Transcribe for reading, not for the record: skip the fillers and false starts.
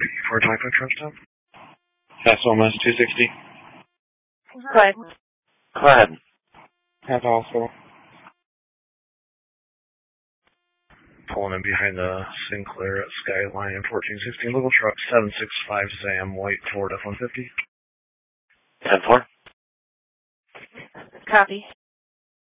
For Typo truck stop. That's almost 260. Go ahead. Go ahead. At the hospital. Pulling in behind the Sinclair at Skyline 1416. Little truck 765 Sam, white Ford F-150. 10-4. Copy.